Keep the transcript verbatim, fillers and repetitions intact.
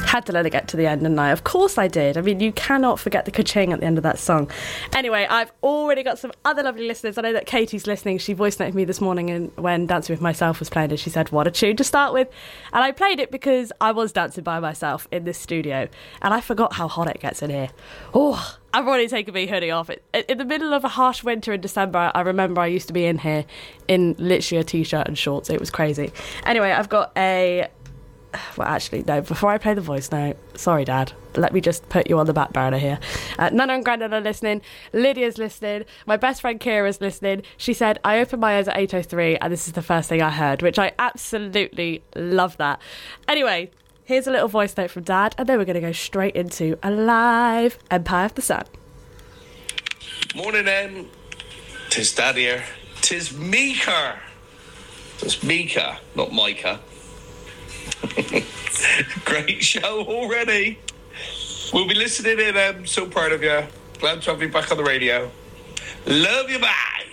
Had to let it get to the end, didn't I? Of course I did. I mean, you cannot forget the ka-ching at the end of that song. Anyway, I've already got some other lovely listeners. I know that Katie's listening. She voice noted me this morning and when Dancing With Myself was playing, and she said, what a tune to start with. And I played it because I was dancing by myself in this studio, and I forgot how hot it gets in here. Oh, I've already taken my hoodie off. It, in the middle of a harsh winter in December, I remember I used to be in here in literally a t-shirt and shorts. It was crazy. Anyway, I've got a... Well, actually, no, before I play the voice note, sorry, Dad, let me just put you on the back burner here. Uh, Nana and Grandad are listening. Lydia's listening. My best friend Kira's listening. She said, I opened my eyes at eight oh three and this is the first thing I heard, which I absolutely love that. Anyway, here's a little voice note from Dad, and then we're going to go straight into a live Empire of the Sun. Morning, Em. Tis Dad here. Tis Mika. It's Mika, not Micah. Great show already. We'll be listening in. I'm so proud of you. Glad to have you back on the radio. Love you, bye.